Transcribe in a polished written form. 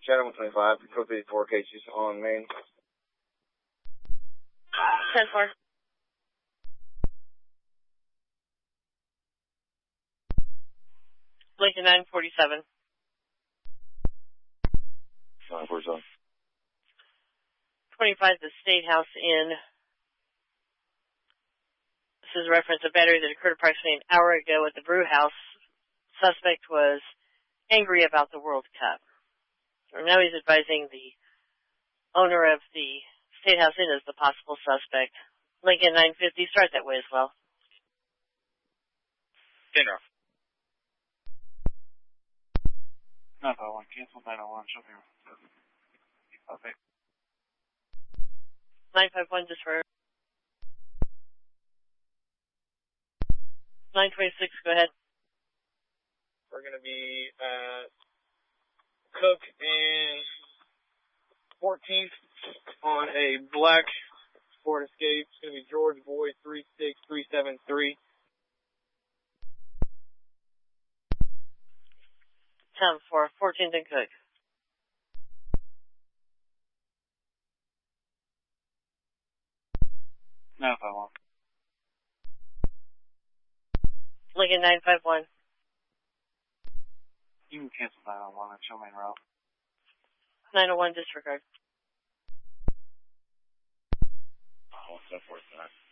Shadow 125, code 54 cases on main. 10-4. Lincoln 947. 947. 25, the State House Inn. This is a reference to battery that occurred approximately an hour ago at the brew house. Suspect was angry about the World Cup. So now he's advising the owner of the State House Inn as the possible suspect. Lincoln 950, start that way as well. Dinner. 951, cancel 901, show me. Okay. 951, just for 926, go ahead. We're going to be at Cook and 14th on a black Ford Escape. It's going to be George Boyd 36373. 10-4, 14th and Cook. No, if I want. Lincoln 951. You can cancel 901 and show main route. 901, disregard. Oh, 749.